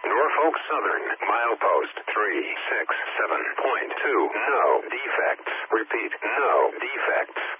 Norfolk Southern, milepost 367.2. No defects. Repeat, no defects.